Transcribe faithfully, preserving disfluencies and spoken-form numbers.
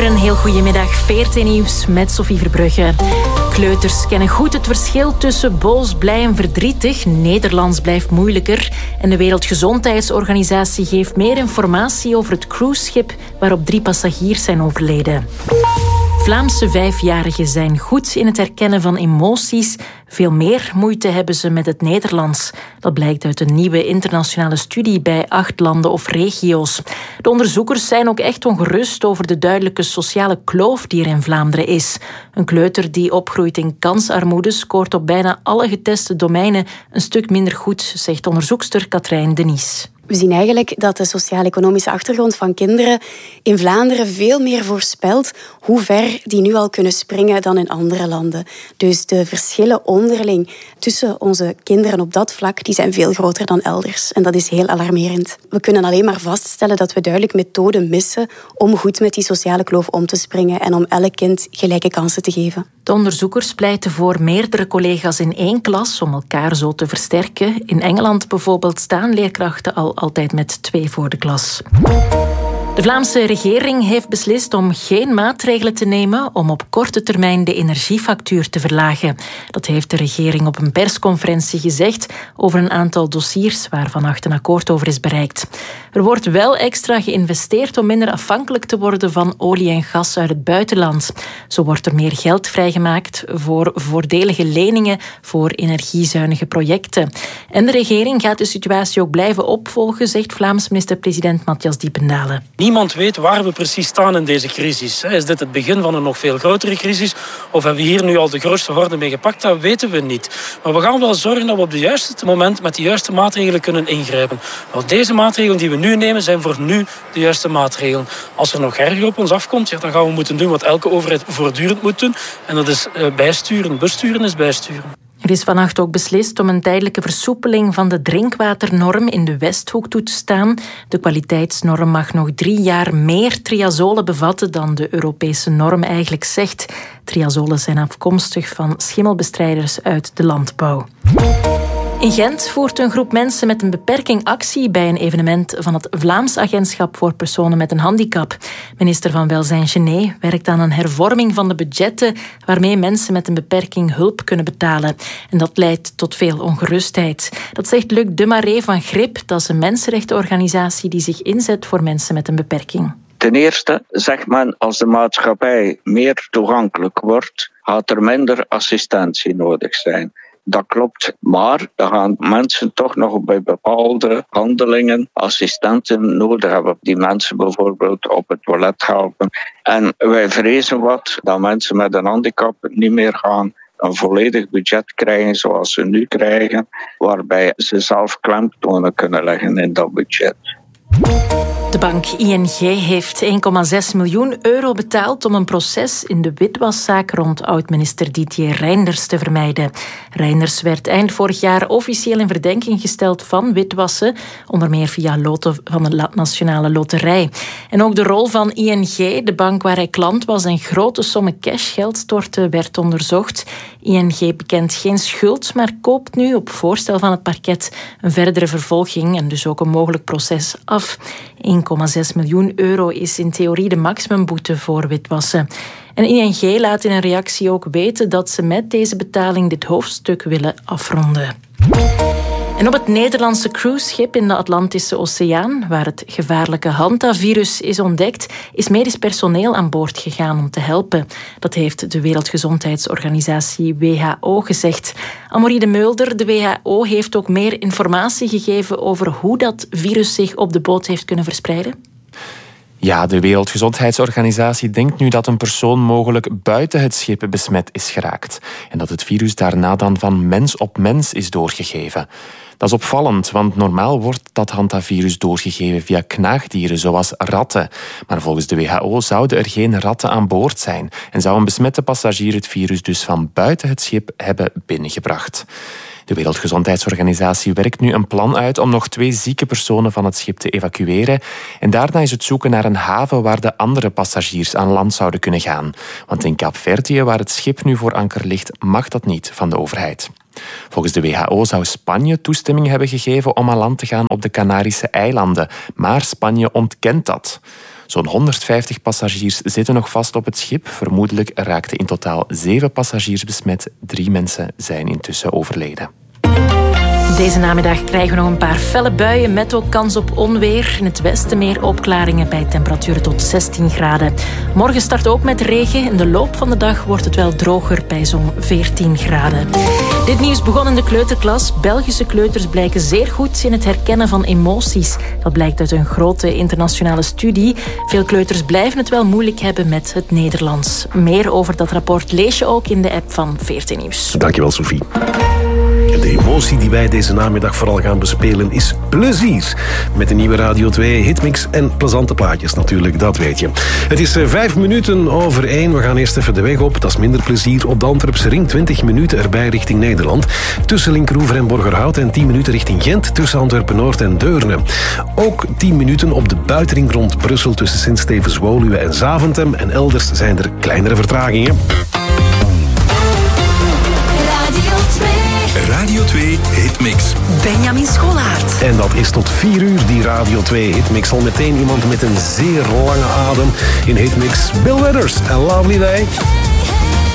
uur, een heel goedemiddag. V R T Nieuws met Sophie Verbrugge. Kleuters kennen goed het verschil tussen boos, blij en verdrietig. Nederlands blijft moeilijker. En de Wereldgezondheidsorganisatie geeft meer informatie over het cruiseschip waarop drie passagiers zijn overleden. Vlaamse vijfjarigen zijn goed in het herkennen van emoties. Veel meer moeite hebben ze met het Nederlands. Dat blijkt uit een nieuwe internationale studie bij acht landen of regio's. De onderzoekers zijn ook echt ongerust over de duidelijke sociale kloof die er in Vlaanderen is. Een kleuter die opgroeit in kansarmoede scoort op bijna alle geteste domeinen een stuk minder goed, zegt onderzoekster Katrijn Denies. We zien eigenlijk dat de sociaal-economische achtergrond van kinderen in Vlaanderen veel meer voorspelt hoe ver die nu al kunnen springen dan in andere landen. Dus de verschillen onderling tussen onze kinderen op dat vlak die zijn veel groter dan elders. En dat is heel alarmerend. We kunnen alleen maar vaststellen dat we duidelijk methoden missen om goed met die sociale kloof om te springen en om elk kind gelijke kansen te geven. De onderzoekers pleiten voor meerdere collega's in één klas om elkaar zo te versterken. In Engeland bijvoorbeeld staan leerkrachten al altijd met twee voor de klas. De Vlaamse regering heeft beslist om geen maatregelen te nemen om op korte termijn de energiefactuur te verlagen. Dat heeft de regering op een persconferentie gezegd over een aantal dossiers waar vannacht een akkoord over is bereikt. Er wordt wel extra geïnvesteerd om minder afhankelijk te worden van olie en gas uit het buitenland. Zo wordt er meer geld vrijgemaakt voor voordelige leningen voor energiezuinige projecten. En de regering gaat de situatie ook blijven opvolgen, zegt Vlaams minister-president Matthias Diependalen. Niemand weet waar we precies staan in deze crisis. Is dit het begin van een nog veel grotere crisis? Of hebben we hier nu al de grootste horde mee gepakt? Dat weten we niet. Maar we gaan wel zorgen dat we op het juiste moment met de juiste maatregelen kunnen ingrijpen. Want deze maatregelen die we nu nemen zijn voor nu de juiste maatregelen. Als er nog erger op ons afkomt, ja, dan gaan we moeten doen wat elke overheid voortdurend moet doen. En dat is bijsturen. Besturen is bijsturen. Er is vannacht ook beslist om een tijdelijke versoepeling van de drinkwaternorm in de Westhoek toe te staan. De kwaliteitsnorm mag nog drie jaar meer triazolen bevatten dan de Europese norm eigenlijk zegt. Triazolen zijn afkomstig van schimmelbestrijders uit de landbouw. In Gent voert een groep mensen met een beperking actie bij een evenement van het Vlaams Agentschap voor Personen met een Handicap. Minister van Welzijn Genet werkt aan een hervorming van de budgetten waarmee mensen met een beperking hulp kunnen betalen. En dat leidt tot veel ongerustheid. Dat zegt Luc Demaré van Grip, dat is een mensenrechtenorganisatie die zich inzet voor mensen met een beperking. Ten eerste zegt men, als de maatschappij meer toegankelijk wordt, gaat er minder assistentie nodig zijn. Dat klopt, maar dan gaan mensen toch nog bij bepaalde handelingen assistenten nodig hebben. Die mensen bijvoorbeeld op het toilet helpen. En wij vrezen wat dat mensen met een handicap niet meer gaan een volledig budget krijgen zoals ze nu krijgen, waarbij ze zelf klemtonen kunnen leggen in dat budget. De bank I N G heeft één komma zes miljoen euro betaald om een proces in de witwaszaak rond oud-minister Didier Reynders te vermijden. Reynders werd eind vorig jaar officieel in verdenking gesteld van witwassen, onder meer via loten van de Nationale Loterij. En ook de rol van I N G, de bank waar hij klant was en grote sommen cashgeld stortte, werd onderzocht. I N G bekent geen schuld, maar koopt nu op voorstel van het parket een verdere vervolging en dus ook een mogelijk proces af. één komma zes miljoen euro is in theorie de maximumboete voor witwassen. En I N G laat in een reactie ook weten dat ze met deze betaling dit hoofdstuk willen afronden. En op het Nederlandse cruiseschip in de Atlantische Oceaan, waar het gevaarlijke hantavirus is ontdekt, is medisch personeel aan boord gegaan om te helpen. Dat heeft de Wereldgezondheidsorganisatie W H O gezegd. Amorie de Mulder, de W H O, heeft ook meer informatie gegeven over hoe dat virus zich op de boot heeft kunnen verspreiden. Ja, de Wereldgezondheidsorganisatie denkt nu dat een persoon mogelijk buiten het schip besmet is geraakt. En dat het virus daarna dan van mens op mens is doorgegeven. Dat is opvallend, want normaal wordt dat hantavirus doorgegeven via knaagdieren, zoals ratten. Maar volgens de W H O zouden er geen ratten aan boord zijn en zou een besmette passagier het virus dus van buiten het schip hebben binnengebracht. De Wereldgezondheidsorganisatie werkt nu een plan uit om nog twee zieke personen van het schip te evacueren. En daarna is het zoeken naar een haven waar de andere passagiers aan land zouden kunnen gaan. Want in Kaapverdië, waar het schip nu voor anker ligt, mag dat niet van de overheid. Volgens de W H O zou Spanje toestemming hebben gegeven om aan land te gaan op de Canarische eilanden. Maar Spanje ontkent dat. Zo'n honderdvijftig passagiers zitten nog vast op het schip. Vermoedelijk raakten in totaal zeven passagiers besmet. Drie mensen zijn intussen overleden. Deze namiddag krijgen we nog een paar felle buien met ook kans op onweer. In het westen meer opklaringen bij temperaturen tot zestien graden. Morgen start ook met regen. In de loop van de dag wordt het wel droger bij zo'n veertien graden. Dit nieuws begon in de kleuterklas. Belgische kleuters blijken zeer goed in het herkennen van emoties. Dat blijkt uit een grote internationale studie. Veel kleuters blijven het wel moeilijk hebben met het Nederlands. Meer over dat rapport lees je ook in de app van V R T Nieuws. Dankjewel, Sophie. De emotie die wij deze namiddag vooral gaan bespelen is plezier. Met de nieuwe Radio twee hitmix en plezante plaatjes natuurlijk, dat weet je. Het is vijf minuten over één. We gaan eerst even de weg op. Dat is minder plezier. Op de Antwerpse ring twintig minuten erbij richting Nederland. Tussen Linkeroever en Borgerhout en tien minuten richting Gent. Tussen Antwerpen-Noord en Deurne. Ook tien minuten op de buitenring rond Brussel tussen Sint-Stevens-Woluwe en Zaventem. En elders zijn er kleinere vertragingen. Radio twee Hitmix. Benjamin Scholaert. En dat is tot vier uur, die Radio twee Hitmix. Al meteen iemand met een zeer lange adem in Hitmix. Bill Withers, A Lovely Day.